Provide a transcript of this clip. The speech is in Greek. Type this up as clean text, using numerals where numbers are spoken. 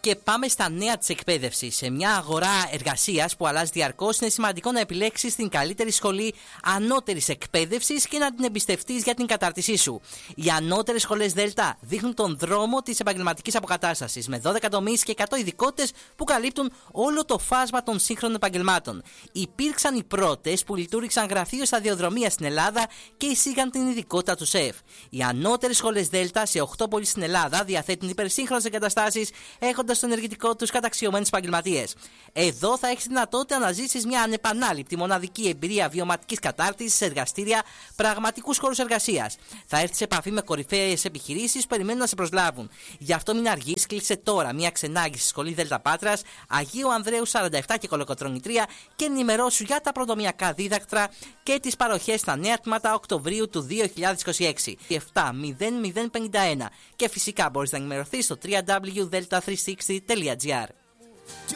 Και πάμε στα νέα της εκπαίδευσης. Σε μια αγορά εργασίας που αλλάζει διαρκώς, είναι σημαντικό να επιλέξεις την καλύτερη σχολή ανώτερης εκπαίδευσης και να την εμπιστευτείς για την κατάρτισή σου. Οι ανώτερες σχολές ΔΕΛΤΑ δείχνουν τον δρόμο της επαγγελματικής αποκατάστασης, με 12 τομείς και 100 ειδικότητες που καλύπτουν όλο το φάσμα των σύγχρονων επαγγελμάτων. Υπήρξαν οι πρώτες που λειτουργήσαν γραφείο σταδιοδρομία στην Ελλάδα και εισήγαν την ειδικότητα του ΣΕΦ. Οι ανώτερες σχολές ΔΕΛΤΑ σε 8 πόλεις στην Ελλάδα διαθέτουν υπερσύγχρονες εγκαταστάσεις, έχοντας στο ενεργητικό τους καταξιωμένους επαγγελματίες. Εδώ θα έχεις δυνατότητα να ζήσεις μια ανεπανάληπτη μοναδική εμπειρία βιωματικής κατάρτισης σε εργαστήρια, πραγματικούς χώρους εργασίας. Θα έρθεις σε επαφή με κορυφαίες επιχειρήσεις που περιμένουν να σε προσλάβουν. Γι' αυτό μην αργείς, κλείσε τώρα μια ξενάγηση στη σχολή ΔΕΛΤΑ Πάτρας, Αγίου Ανδρέου 47 και Κολοκοτρώνη 3 και ενημερώσου για τα πρωτομιακά δίδακτρα και τις παροχές στα νέα τμήματα Οκτωβρίου του 2026. 70051. Και φυσικά μπορείς να ενημερωθείς στο www.delta360.gr.